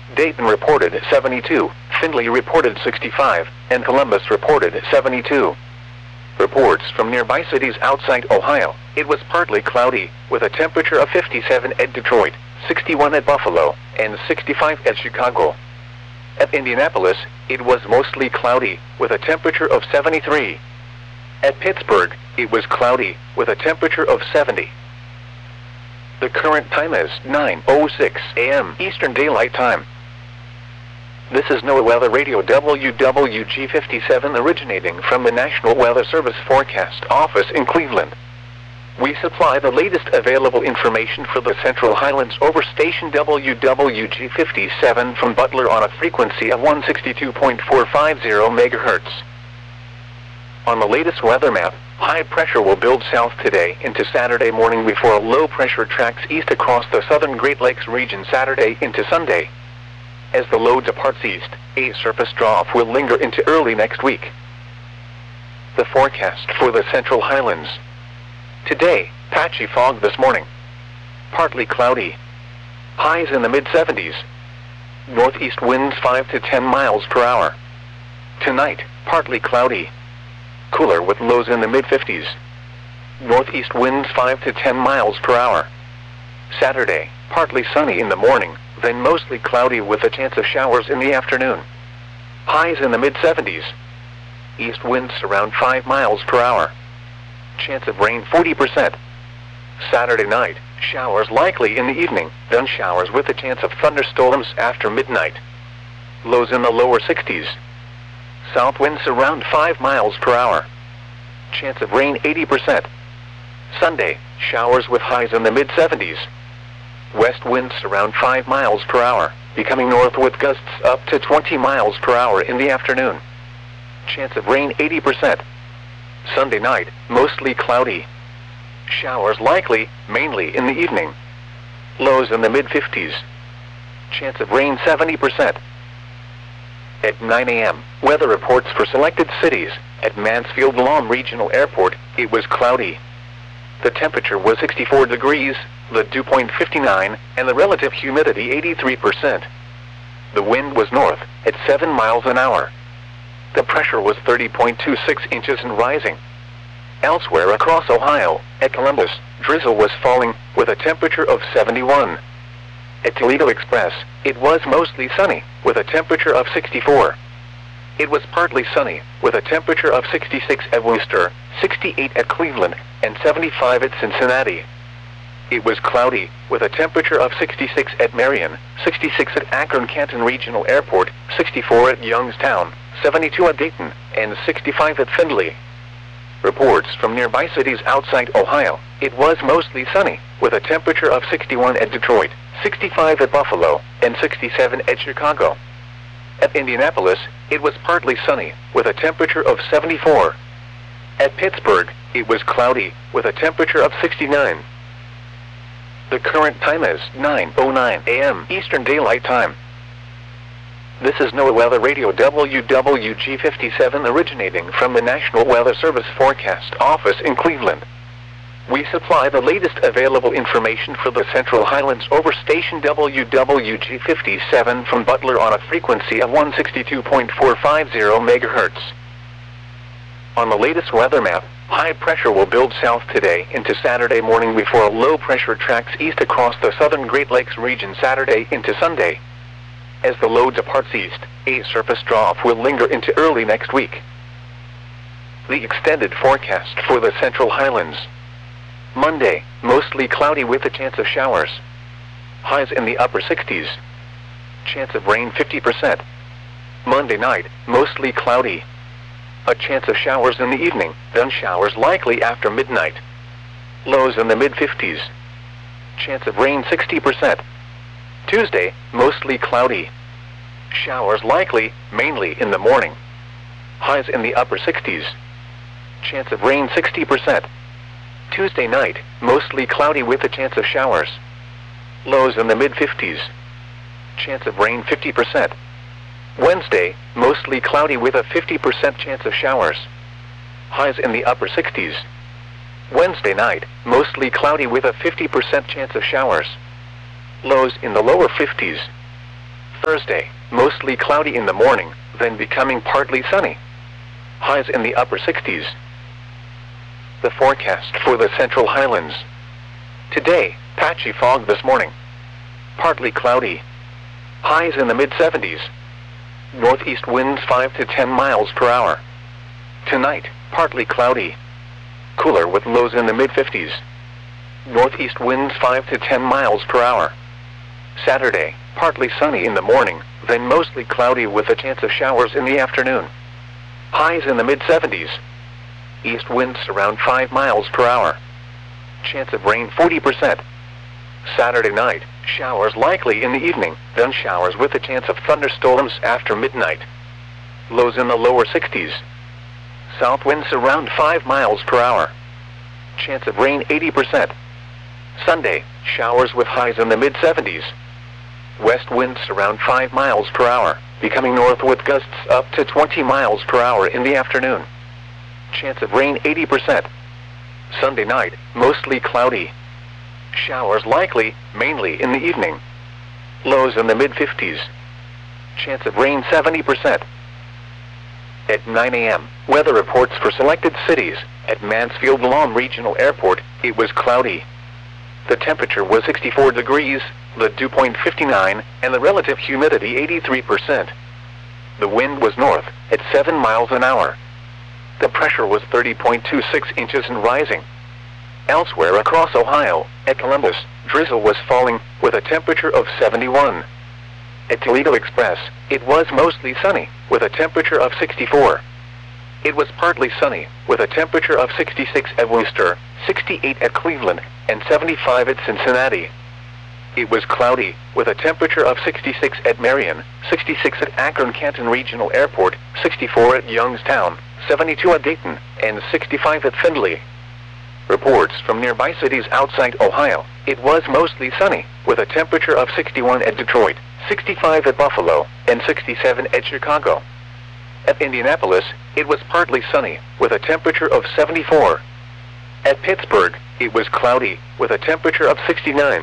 Dayton reported 72, Findlay reported 65, and Columbus reported 72. Reports from nearby cities outside Ohio. It was partly cloudy, with a temperature of 57 at Detroit, 61 at Buffalo, and 65 at Chicago. At Indianapolis, it was mostly cloudy, with a temperature of 73. At Pittsburgh, it was cloudy, with a temperature of 70. The current time is 9:06 a.m. Eastern Daylight Time. This is NOAA Weather Radio WWG57 originating from the National Weather Service Forecast Office in Cleveland. We supply the latest available information for the Central Highlands over station WWG57 from Butler on a frequency of 162.450 MHz. On the latest weather map, high pressure will build south today into Saturday morning before low pressure tracks east across the southern Great Lakes region Saturday into Sunday. As the low departs east, a surface trough will linger into early next week. The forecast for the Central Highlands. Today, patchy fog this morning. Partly cloudy. Highs in the mid-70s. Northeast winds 5 to 10 miles per hour. Tonight, partly cloudy. Cooler with lows in the mid-50s. Northeast winds 5 to 10 miles per hour. Saturday, partly sunny in the morning, then mostly cloudy with a chance of showers in the afternoon. Highs in the mid-70s. East winds around 5 miles per hour. Chance of rain 40%. Saturday night, showers likely in the evening, then showers with a chance of thunderstorms after midnight. Lows in the lower 60s. South winds around 5 miles per hour. Chance of rain 80%. Sunday, showers with highs in the mid-70s. West winds around 5 miles per hour, becoming north with gusts up to 20 miles per hour in the afternoon. Chance of rain 80%. Sunday night, mostly cloudy. Showers likely, mainly in the evening. Lows in the mid-50s. Chance of rain 70%. At 9 a.m., weather reports for selected cities. At Mansfield Lawn Regional Airport, it was cloudy. The temperature was 64 degrees, the dew point 59, and the relative humidity 83%. The wind was north, at 7 miles an hour. The pressure was 30.26 inches and rising. Elsewhere across Ohio, at Columbus, drizzle was falling, with a temperature of 71. At Toledo Express, it was mostly sunny, with a temperature of 64. It was partly sunny, with a temperature of 66 at Worcester, 68 at Cleveland, and 75 at Cincinnati. It was cloudy, with a temperature of 66 at Marion, 66 at Akron-Canton Regional Airport, 64 at Youngstown, 72 at Dayton, and 65 at Findlay. Reports from nearby cities outside Ohio. It was mostly sunny, with a temperature of 61 at Detroit, 65 at Buffalo, and 67 at Chicago. At Indianapolis, it was partly sunny, with a temperature of 74. At Pittsburgh, it was cloudy, with a temperature of 69. The current time is 9:09 a.m. Eastern Daylight Time. This is NOAA Weather Radio WWG57 originating from the National Weather Service Forecast Office in Cleveland. We supply the latest available information for the Central Highlands over station WWG57 from Butler on a frequency of 162.450 MHz. On the latest weather map, high pressure will build south today into Saturday morning before low pressure tracks east across the southern Great Lakes region Saturday into Sunday. As the low departs east, a surface trough will linger into early next week. The extended forecast for the Central Highlands. Monday, mostly cloudy with a chance of showers. Highs in the upper 60s. Chance of rain 50%. Monday night, mostly cloudy. A chance of showers in the evening, then showers likely after midnight. Lows in the mid-50s. Chance of rain 60%. Tuesday, mostly cloudy. Showers likely, mainly in the morning. Highs in the upper 60s. Chance of rain 60%. Tuesday night, mostly cloudy with a chance of showers. Lows in the mid-50s. Chance of rain 50%. Wednesday, mostly cloudy with a 50% chance of showers. Highs in the upper 60s. Wednesday night, mostly cloudy with a 50% chance of showers. Lows in the lower 50s. Thursday, mostly cloudy in the morning, then becoming partly sunny. Highs in the upper 60s. The forecast for the Central Highlands. Today, patchy fog this morning. Partly cloudy. Highs in the mid-70s. Northeast winds 5 to 10 miles per hour. Tonight, partly cloudy. Cooler with lows in the mid-50s. Northeast winds 5 to 10 miles per hour. Saturday, partly sunny in the morning, then mostly cloudy with a chance of showers in the afternoon. Highs in the mid-70s. East winds around 5 miles per hour. Chance of rain 40%. Saturday night, showers likely in the evening, then showers with a chance of thunderstorms after midnight. Lows in the lower 60s. South winds around 5 miles per hour. Chance of rain 80%. Sunday, showers with highs in the mid-70s. West winds around 5 miles per hour, becoming north with gusts up to 20 miles per hour in the afternoon. Chance of rain 80%. Sunday night, mostly cloudy. Showers likely, mainly in the evening. Lows in the mid-50s. Chance of rain 70%. At 9 a.m., weather reports for selected cities. At Mansfield Lawn Regional Airport, it was cloudy. The temperature was 64 degrees, the dew point 59, and the relative humidity 83%. The wind was north, at 7 miles an hour. The pressure was 30.26 inches and rising. Elsewhere across Ohio, at Columbus, drizzle was falling, with a temperature of 71. At Toledo Express, it was mostly sunny, with a temperature of 64. It was partly sunny, with a temperature of 66 at Worcester, 68 at Cleveland, and 75 at Cincinnati. It was cloudy, with a temperature of 66 at Marion, 66 at Akron-Canton Regional Airport, 64 at Youngstown, 72 at Dayton, and 65 at Findlay. Reports from nearby cities outside Ohio, it was mostly sunny, with a temperature of 61 at Detroit, 65 at Buffalo, and 67 at Chicago. At Indianapolis, it was partly sunny, with a temperature of 74. At Pittsburgh, it was cloudy, with a temperature of 69.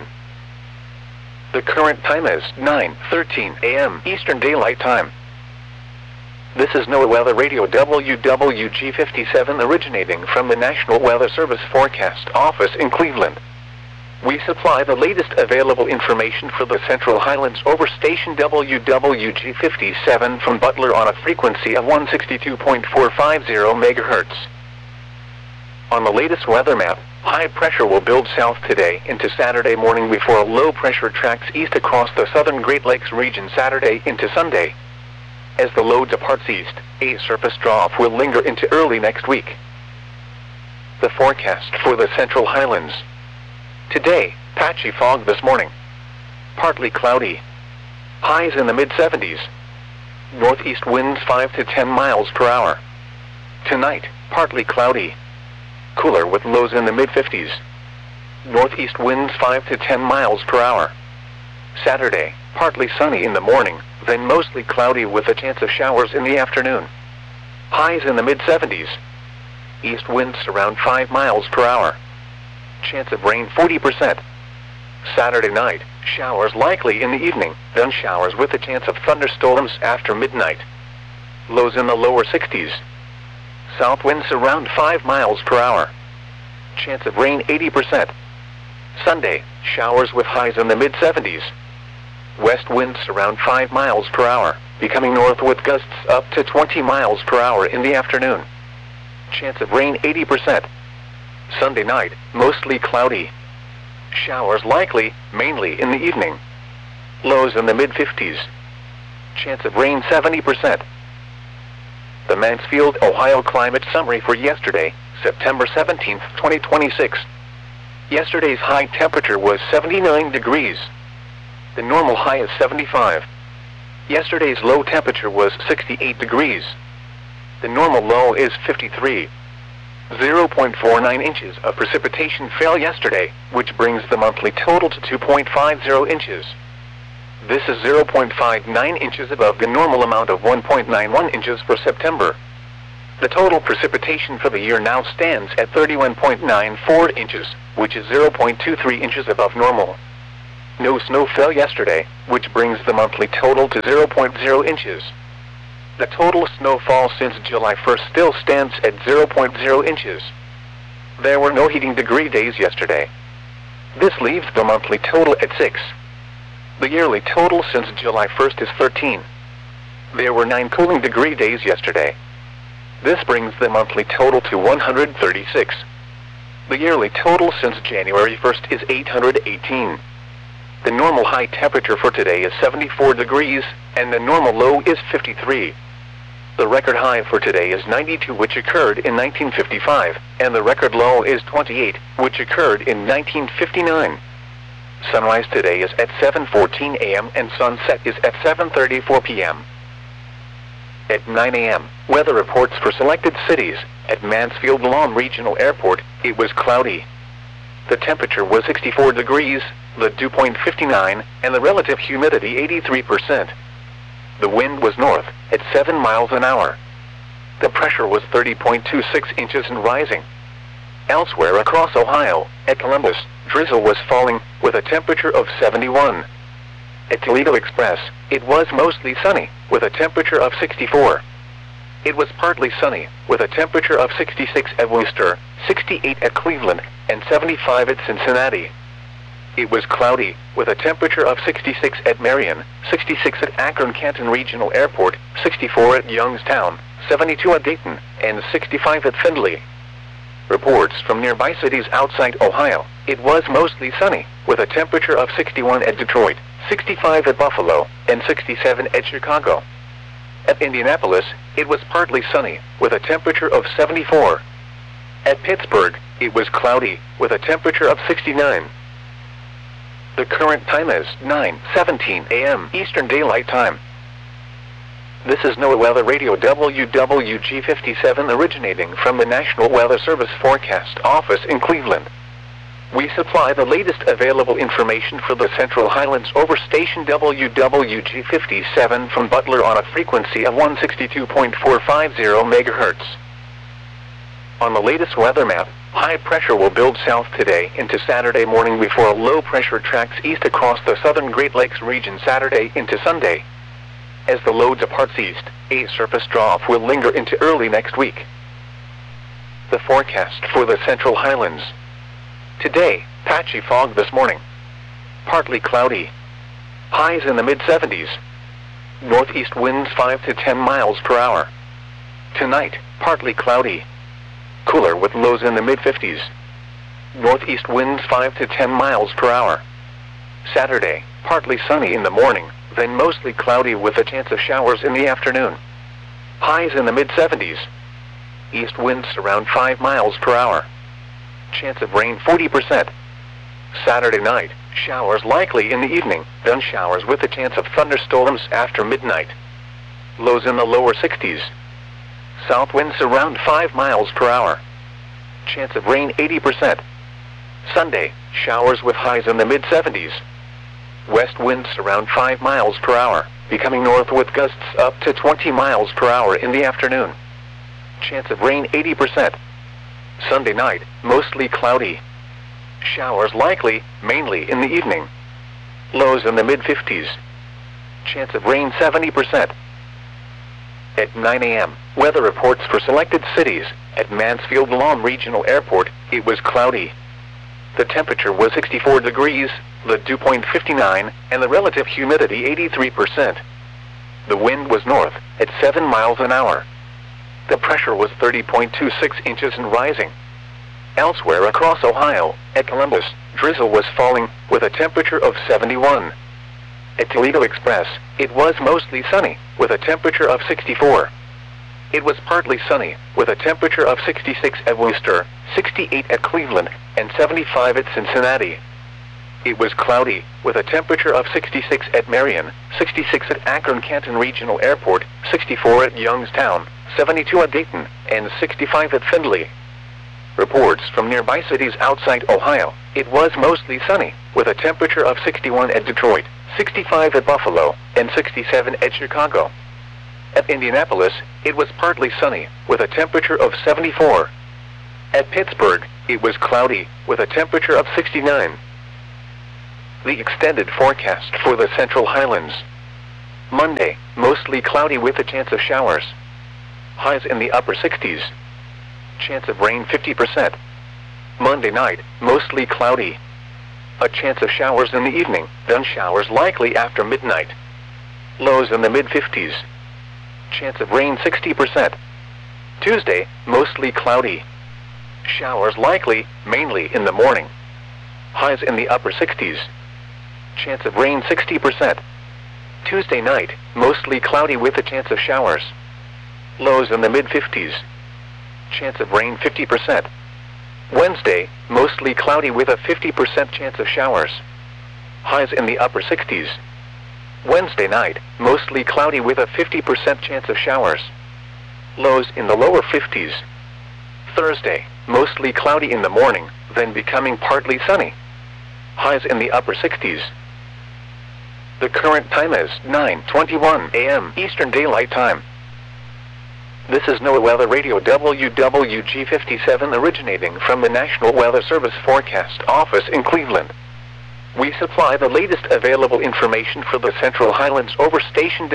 The current time is 9:13 a.m. Eastern Daylight Time. This is NOAA Weather Radio WWG57 originating from the National Weather Service Forecast Office in Cleveland. We supply the latest available information for the Central Highlands over station WWG57 from Butler on a frequency of 162.450 MHz. On the latest weather map, high pressure will build south today into Saturday morning before a low pressure tracks east across the southern Great Lakes region Saturday into Sunday. As the low departs east, a surface trough will linger into early next week. The forecast for the Central Highlands. Today, patchy fog this morning. Partly cloudy. Highs in the mid-70s. Northeast winds 5 to 10 miles per hour. Tonight, partly cloudy. Cooler with lows in the mid-50s. Northeast winds 5 to 10 miles per hour. Saturday, partly sunny in the morning, then mostly cloudy with a chance of showers in the afternoon. Highs in the mid-70s. East winds around 5 miles per hour. Chance of rain 40%. Saturday night, showers likely in the evening, then showers with a chance of thunderstorms after midnight. Lows in the lower 60s. South winds around 5 miles per hour. Chance of rain 80%. Sunday, showers with highs in the mid-70s. West winds around 5 miles per hour, becoming north with gusts up to 20 miles per hour in the afternoon. Chance of rain 80%. Sunday night, mostly cloudy. Showers likely, mainly in the evening. Lows in the mid-50s. Chance of rain 70%. The Mansfield, Ohio climate summary for yesterday, September 17, 2026. Yesterday's high temperature was 79 degrees. The normal high is 75. Yesterday's low temperature was 68 degrees. The normal low is 53. 0.49 inches of precipitation fell yesterday, which brings the monthly total to 2.50 inches. This is 0.59 inches above the normal amount of 1.91 inches for September. The total precipitation for the year now stands at 31.94 inches, which is 0.23 inches above normal. No snow fell yesterday, which brings the monthly total to 0.0 inches. The total snowfall since July 1st still stands at 0.0 inches. There were no heating degree days yesterday. This leaves the monthly total at 6. The yearly total since July 1st is 13. There were 9 cooling degree days yesterday. This brings the monthly total to 136. The yearly total since January 1st is 818. The normal high temperature for today is 74 degrees, and the normal low is 53. The record high for today is 92, which occurred in 1955, and the record low is 28, which occurred in 1959. Sunrise today is at 7:14 a.m. and sunset is at 7:34 p.m. At 9 a.m., weather reports for selected cities. At Mansfield Lawn Regional Airport, it was cloudy. The temperature was 64 degrees, the dew point 59, and the relative humidity 83%. The wind was north, at 7 miles an hour. The pressure was 30.26 inches and rising. Elsewhere across Ohio, at Columbus, drizzle was falling, with a temperature of 71. At Toledo Express, it was mostly sunny, with a temperature of 64. It was partly sunny, with a temperature of 66 at Worcester, 68 at Cleveland, and 75 at Cincinnati. It was cloudy, with a temperature of 66 at Marion, 66 at Akron-Canton Regional Airport, 64 at Youngstown, 72 at Dayton, and 65 at Findlay. Reports from nearby cities outside Ohio, it was mostly sunny, with a temperature of 61 at Detroit, 65 at Buffalo, and 67 at Chicago. At Indianapolis, it was partly sunny, with a temperature of 74. At Pittsburgh, it was cloudy, with a temperature of 69. The current time is 9:17 a.m. Eastern Daylight Time. This is NOAA Weather Radio WWG57 originating from the National Weather Service Forecast Office in Cleveland. We supply the latest available information for the Central Highlands over station WWG57 from Butler on a frequency of 162.450 MHz. On the latest weather map, high pressure will build south today into Saturday morning before low pressure tracks east across the southern Great Lakes region Saturday into Sunday. As the low departs east, a surface trough will linger into early next week. The forecast for the Central Highlands. Today, patchy fog this morning. Partly cloudy. Highs in the mid-70s. Northeast winds 5 to 10 miles per hour. Tonight, partly cloudy. Cooler with lows in the mid-50s. Northeast winds 5 to 10 miles per hour. Saturday, partly sunny in the morning, then mostly cloudy with a chance of showers in the afternoon. Highs in the mid-70s. East winds around 5 miles per hour. Chance of rain 40%. Saturday night, showers likely in the evening, then showers with a chance of thunderstorms after midnight. Lows in the lower 60s. South winds around 5 miles per hour. Chance of rain 80%. Sunday, showers with highs in the mid-70s. West winds around 5 miles per hour, becoming north with gusts up to 20 miles per hour in the afternoon. Chance of rain 80%. Sunday night, mostly cloudy. Showers likely, mainly in the evening. Lows in the mid-50s. Chance of rain 70%. At 9 a.m., weather reports for selected cities. At Mansfield Lawn Regional Airport, it was cloudy. The temperature was 64 degrees, the dew point 59, and the relative humidity 83%. The wind was north, at 7 miles an hour. The pressure was 30.26 inches and rising. Elsewhere across Ohio, at Columbus, drizzle was falling, with a temperature of 71. At Toledo Express, it was mostly sunny, with a temperature of 64. It was partly sunny, with a temperature of 66 at Worcester, 68 at Cleveland, and 75 at Cincinnati. It was cloudy, with a temperature of 66 at Marion, 66 at Akron-Canton Regional Airport, 64 at Youngstown, 72 at Dayton, and 65 at Findlay. Reports from nearby cities outside Ohio, it was mostly sunny, with a temperature of 61 at Detroit, 65 at Buffalo, and 67 at Chicago. At Indianapolis, it was partly sunny, with a temperature of 74. At Pittsburgh, it was cloudy, with a temperature of 69. The extended forecast for the Central Highlands. Monday, mostly cloudy with a chance of showers. Highs in the upper 60s. Chance of rain 50%. Monday night, mostly cloudy. A chance of showers in the evening, then showers likely after midnight. Lows in the mid-50s. Chance of rain 60%. Tuesday, mostly cloudy. Showers likely, mainly in the morning. Highs in the upper 60s. Chance of rain 60%. Tuesday night, mostly cloudy with a chance of showers. Lows in the mid-50s. Chance of rain 50%. Wednesday, mostly cloudy with a 50% chance of showers. Highs in the upper 60s. Wednesday night, mostly cloudy with a 50% chance of showers. Lows in the lower 50s. Thursday, mostly cloudy in the morning, then becoming partly sunny. Highs in the upper 60s. The current time is 9:21 a.m. Eastern Daylight Time. This is NOAA Weather Radio WWG57 originating from the National Weather Service Forecast Office in Cleveland. We supply the latest available information for the Central Highlands over station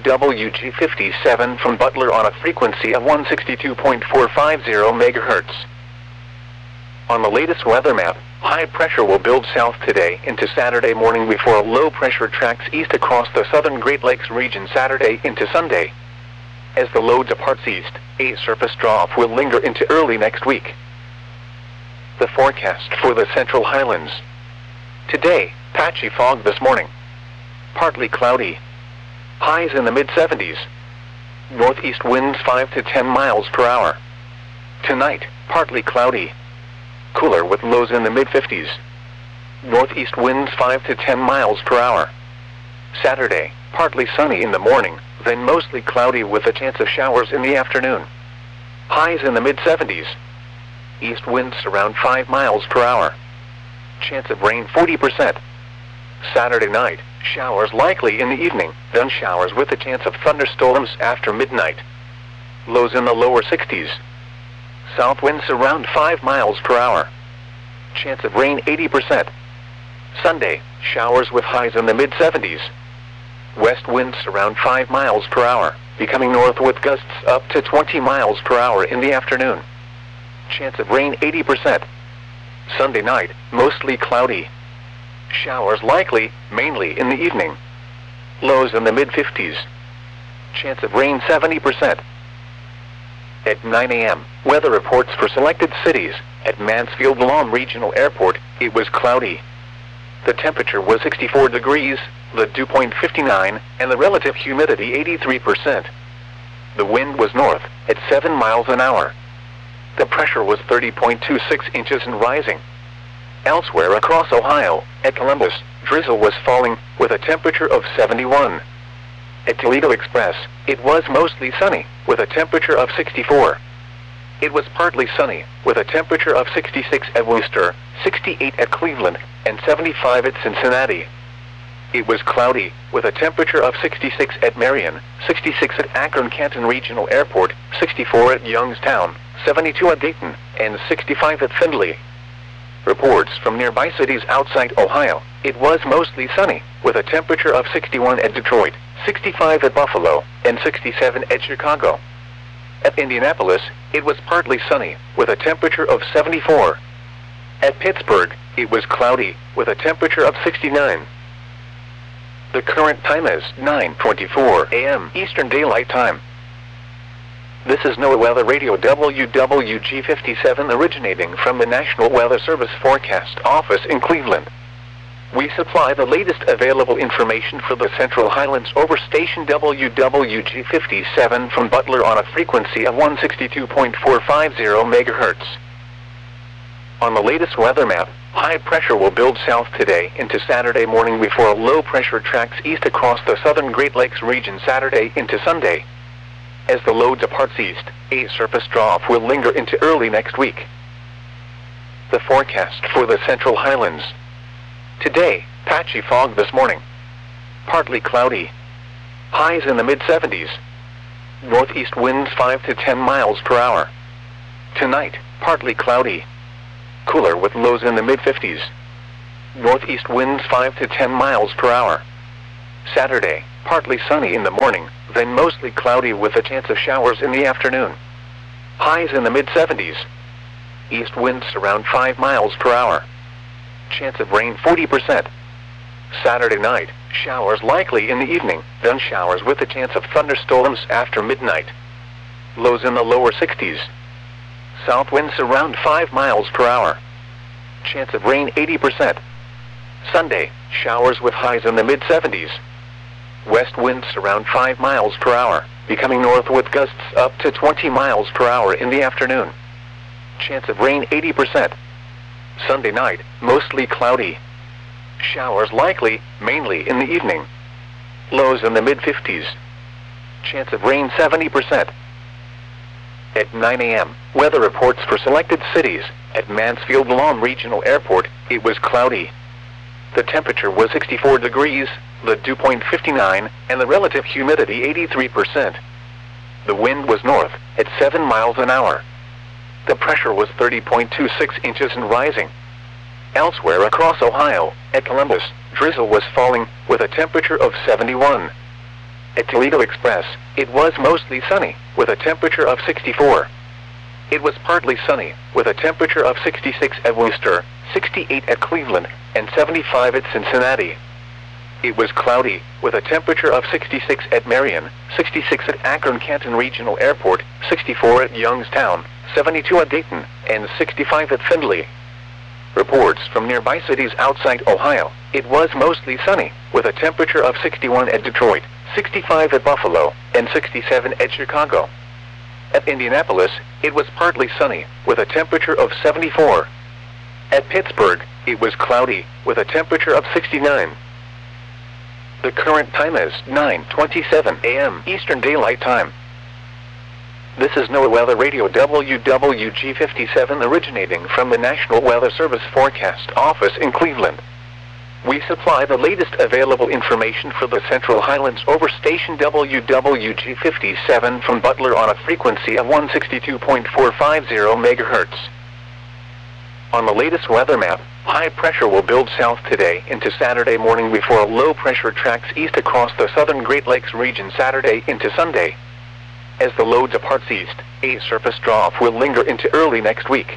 WWG57 from Butler on a frequency of 162.450 MHz. On the latest weather map, high pressure will build south today into Saturday morning before low pressure tracks east across the southern Great Lakes region Saturday into Sunday. As the low departs east, a surface trough will linger into early next week. The forecast for the Central Highlands. Today, patchy fog this morning. Partly cloudy. Highs in the mid-70s. Northeast winds 5 to 10 miles per hour. Tonight, partly cloudy. Cooler with lows in the mid-50s. Northeast winds 5 to 10 miles per hour. Saturday, partly sunny in the morning, then mostly cloudy with a chance of showers in the afternoon. Highs in the mid-70s. East winds around 5 miles per hour. Chance of rain 40%. Saturday night, showers likely in the evening, then showers with a chance of thunderstorms after midnight. Lows in the lower 60s. South winds around 5 miles per hour. Chance of rain 80%. Sunday, showers with highs in the mid-70s. West winds around 5 miles per hour, becoming north with gusts up to 20 miles per hour in the afternoon. Chance of rain 80%. Sunday night, mostly cloudy. Showers likely, mainly in the evening. Lows in the mid-50s. Chance of rain 70%. At 9 a.m., weather reports for selected cities. At Mansfield-Lam Regional Airport, it was cloudy. The temperature was 64 degrees, the dew point 59, and the relative humidity 83%. The wind was north, at 7 miles an hour. The pressure was 30.26 inches and rising. Elsewhere across Ohio, at Columbus, drizzle was falling, with a temperature of 71. At Toledo Express, it was mostly sunny, with a temperature of 64. It was partly sunny, with a temperature of 66 at Worcester, 68 at Cleveland, and 75 at Cincinnati. It was cloudy, with a temperature of 66 at Marion, 66 at Akron-Canton Regional Airport, 64 at Youngstown, 72 at Dayton, and 65 at Findlay. Reports from nearby cities outside Ohio, it was mostly sunny, with a temperature of 61 at Detroit, 65 at Buffalo, and 67 at Chicago. At Indianapolis, it was partly sunny, with a temperature of 74. At Pittsburgh, it was cloudy, with a temperature of 69. The current time is 9:24 a.m. Eastern Daylight Time. This is NOAA Weather Radio WWG57 originating from the National Weather Service Forecast Office in Cleveland. We supply the latest available information for the Central Highlands over station WWG57 from Butler on a frequency of 162.450 MHz. On the latest weather map, high pressure will build south today into Saturday morning before low pressure tracks east across the southern Great Lakes region Saturday into Sunday. As the low departs east, a surface trough will linger into early next week. The forecast for the Central Highlands. Today, patchy fog this morning. Partly cloudy. Highs in the mid-70s. Northeast winds 5 to 10 miles per hour. Tonight, partly cloudy. Cooler with lows in the mid-50s. Northeast winds 5 to 10 miles per hour. Saturday, partly sunny in the morning, then mostly cloudy with a chance of showers in the afternoon. Highs in the mid-70s. East winds around 5 miles per hour. Chance of rain 40%. Saturday night, showers likely in the evening, then showers with a chance of thunderstorms after midnight. Lows in the lower 60s. South winds around 5 miles per hour. Chance of rain 80%. Sunday, showers with highs in the mid-70s. West winds around 5 miles per hour, becoming north with gusts up to 20 miles per hour in the afternoon. Chance of rain 80%. Sunday night, mostly cloudy. Showers likely, mainly in the evening. Lows in the mid-50s. Chance of rain 70%. At 9 a.m., weather reports for selected cities. At Mansfield Lawn Regional Airport, it was cloudy. The temperature was 64 degrees, the dew point 59, and the relative humidity 83%. The wind was north, at 7 miles an hour. The pressure was 30.26 inches and rising. Elsewhere across Ohio, at Columbus, drizzle was falling, with a temperature of 71. At Toledo Express, it was mostly sunny, with a temperature of 64. It was partly sunny, with a temperature of 66 at Worcester, 68 at Cleveland, and 75 at Cincinnati. It was cloudy, with a temperature of 66 at Marion, 66 at Akron-Canton Regional Airport, 64 at Youngstown, 72 at Dayton, and 65 at Findlay. Reports from nearby cities outside Ohio, it was mostly sunny, with a temperature of 61 at Detroit, 65 at Buffalo, and 67 at Chicago. At Indianapolis, it was partly sunny, with a temperature of 74. At Pittsburgh, it was cloudy, with a temperature of 69. The current time is 9:27 a.m. Eastern Daylight Time. This is NOAA Weather Radio WWG57 originating from the National Weather Service Forecast Office in Cleveland. We supply the latest available information for the Central Highlands over station WWG57 from Butler on a frequency of 162.450 MHz. On the latest weather map, high pressure will build south today into Saturday morning before low pressure tracks east across the southern Great Lakes region Saturday into Sunday. As the low departs east, a surface trough will linger into early next week.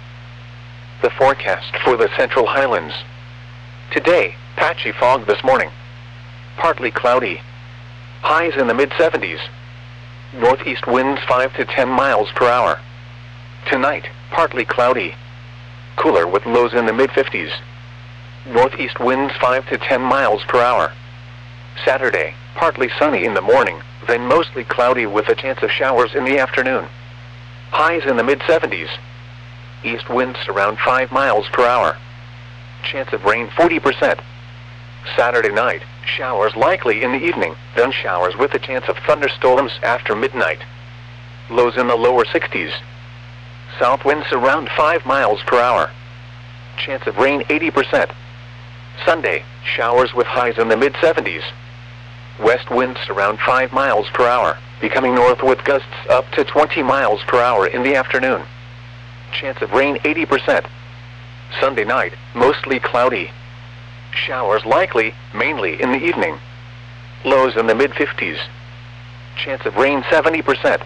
The forecast for the Central Highlands. Today, patchy fog this morning. Partly cloudy. Highs in the mid-70s. Northeast winds 5 to 10 miles per hour. Tonight, partly cloudy. Cooler with lows in the mid-50s. Northeast winds 5 to 10 miles per hour. Saturday, partly sunny in the morning, then mostly cloudy with a chance of showers in the afternoon. Highs in the mid-70s. East winds around 5 miles per hour. Chance of rain 40%. Saturday night, showers likely in the evening, then showers with a chance of thunderstorms after midnight. Lows in the lower 60s. South winds around 5 miles per hour. Chance of rain 80%. Sunday, showers with highs in the mid-70s. West winds around 5 miles per hour, becoming north with gusts up to 20 miles per hour in the afternoon. Chance of rain 80%. Sunday night, mostly cloudy. Showers likely, mainly in the evening. Lows in the mid-50s. Chance of rain 70%.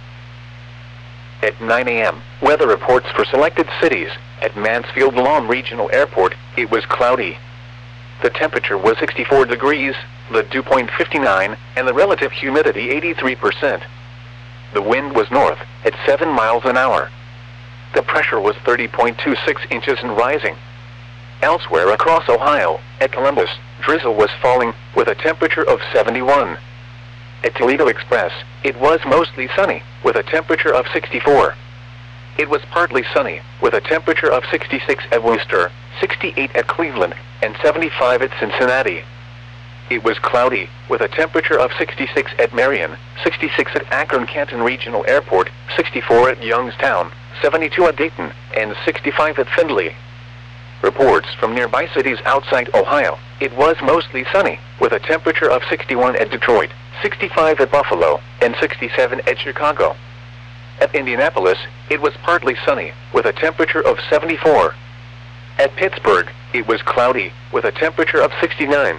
At 9 a.m., weather reports for selected cities. At Mansfield Lawn Regional Airport, it was cloudy. The temperature was 64 degrees, the dew point 59, and the relative humidity 83%. The wind was north, at 7 miles an hour. The pressure was 30.26 inches and rising. Elsewhere across Ohio, at Columbus, drizzle was falling, with a temperature of 71. At Toledo Express, it was mostly sunny, with a temperature of 64. It was partly sunny, with a temperature of 66 at Worcester, 68 at Cleveland, and 75 at Cincinnati. It was cloudy, with a temperature of 66 at Marion, 66 at Akron-Canton Regional Airport, 64 at Youngstown, 72 at Dayton, and 65 at Findlay. Reports from nearby cities outside Ohio, it was mostly sunny, with a temperature of 61 at Detroit, 65 at Buffalo, and 67 at Chicago. At Indianapolis, it was partly sunny, with a temperature of 74. At Pittsburgh, it was cloudy, with a temperature of 69.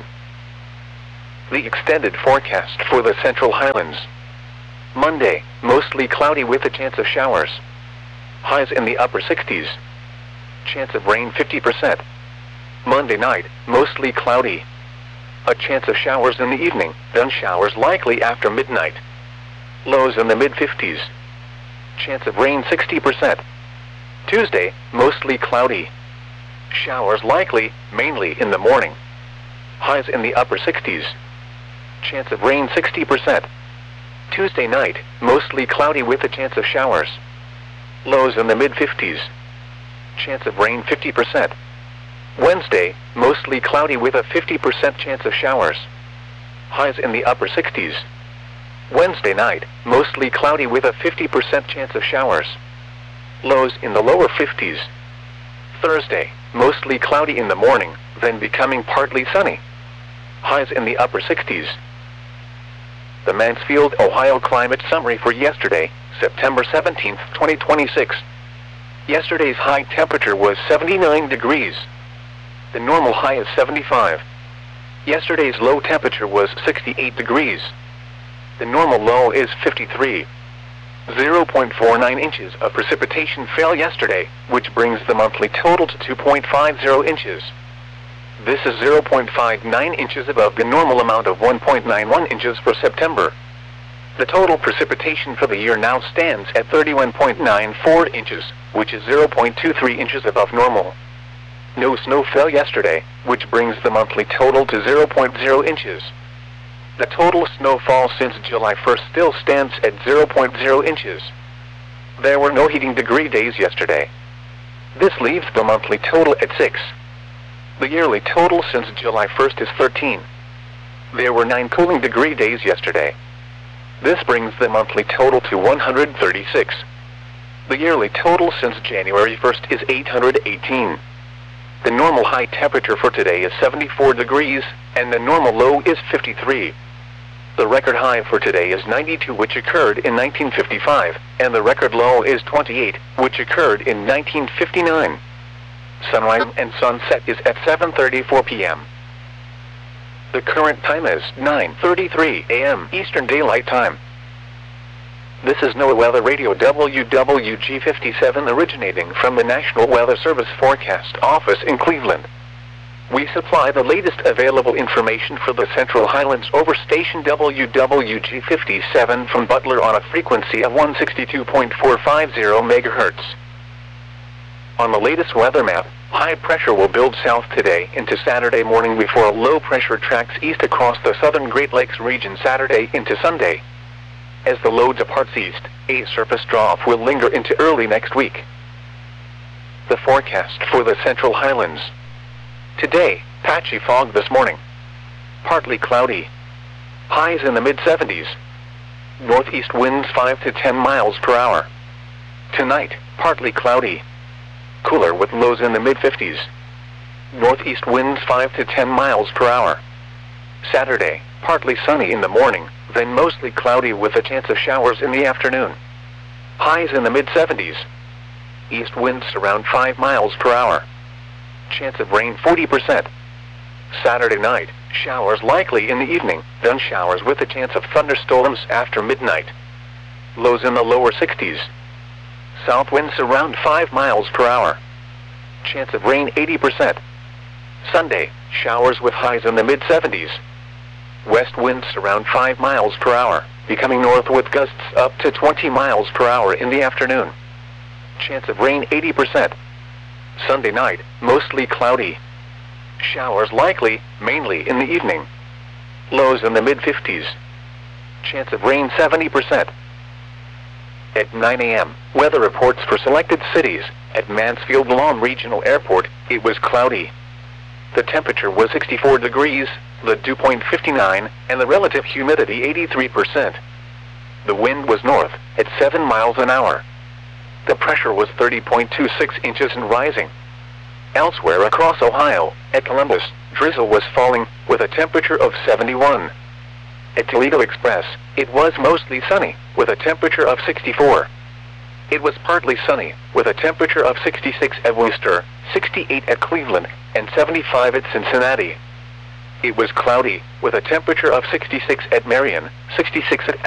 The extended forecast for the Central Highlands. Monday, mostly cloudy with a chance of showers. Highs in the upper 60s. Chance of rain 50%. Monday night, mostly cloudy. A chance of showers in the evening, then showers likely after midnight. Lows in the mid-50s. Chance of rain 60%. Tuesday, mostly cloudy. Showers likely, mainly in the morning. Highs in the upper 60s. Chance of rain 60%. Tuesday night, mostly cloudy with a chance of showers. Lows in the mid-50s. Chance of rain 50%. Wednesday, mostly cloudy with a 50% chance of showers. Highs in the upper 60s. Wednesday night, mostly cloudy with a 50% chance of showers. Lows in the lower 50s. Thursday, mostly cloudy in the morning, then becoming partly sunny. Highs in the upper 60s. The Mansfield, Ohio climate summary for yesterday, September 17, 2026. Yesterday's high temperature was 79 degrees. The normal high is 75. Yesterday's low temperature was 68 degrees. The normal low is 53. 0.49 inches of precipitation fell yesterday, which brings the monthly total to 2.50 inches. This is 0.59 inches above the normal amount of 1.91 inches for September. The total precipitation for the year now stands at 31.94 inches, which is 0.23 inches above normal. No snow fell yesterday, which brings the monthly total to 0.0 inches. The total snowfall since July 1st still stands at 0.0 inches. There were no heating degree days yesterday. This leaves the monthly total at 6. The yearly total since July 1st is 13. There were 9 cooling degree days yesterday. This brings the monthly total to 136. The yearly total since January 1st is 818. The normal high temperature for today is 74 degrees, and the normal low is 53. The record high for today is 92, which occurred in 1955, and the record low is 28, which occurred in 1959. Sunrise and sunset is at 7:34 p.m. The current time is 9:33 a.m. Eastern Daylight Time. This is NOAA Weather Radio WWG57 originating from the National Weather Service Forecast Office in Cleveland. We supply the latest available information for the Central Highlands over station WWG57 from Butler on a frequency of 162.450 MHz. On the latest weather map, high pressure will build south today into Saturday morning before low pressure tracks east across the southern Great Lakes region Saturday into Sunday. As the low departs east, a surface trough will linger into early next week. The forecast for the Central Highlands. Today, patchy fog this morning. Partly cloudy. Highs in the mid-70s. Northeast winds 5 to 10 miles per hour. Tonight, partly cloudy. Cooler with lows in the mid-50s. Northeast winds 5 to 10 miles per hour. Saturday, partly sunny in the morning, then mostly cloudy with a chance of showers in the afternoon. Highs in the mid-70s. East winds around 5 miles per hour. Chance of rain 40%. Saturday night, showers likely in the evening, then showers with a chance of thunderstorms after midnight. Lows in the lower 60s. South winds around 5 miles per hour. Chance of rain 80%. Sunday, showers with highs in the mid-70s. West winds around 5 miles per hour, becoming north with gusts up to 20 miles per hour in the afternoon. Chance of rain 80%. Sunday night, mostly cloudy. Showers likely, mainly in the evening. Lows in the mid-50s. Chance of rain 70%. At 9 a.m., weather reports for selected cities. At Mansfield Lawn Regional Airport, it was cloudy. The temperature was 64 degrees, the dew point 59, and the relative humidity 83%. The wind was north, at 7 miles an hour. The pressure was 30.26 inches and rising. Elsewhere across Ohio, at Columbus, drizzle was falling, with a temperature of 71. At Toledo Express, it was mostly sunny, with a temperature of 64. It was partly sunny, with a temperature of 66 at Worcester, 68 at Cleveland, and 75 at Cincinnati. It was cloudy, with a temperature of 66 at Marion, 66 at